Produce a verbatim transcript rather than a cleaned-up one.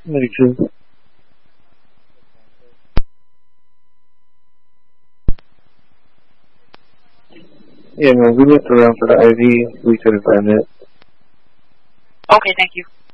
Me too. Yeah, man, we looked around for the I V. We couldn't find it. Okay, thank you.